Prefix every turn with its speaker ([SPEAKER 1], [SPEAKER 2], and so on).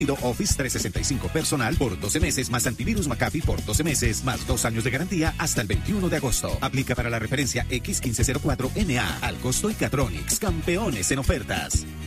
[SPEAKER 1] Office 365 personal por 12 meses más antivirus McAfee por 12 meses más 2 años de garantía hasta el 21 de agosto. Aplica para la referencia X1504NA, Al Costo y Catronics, campeones en ofertas.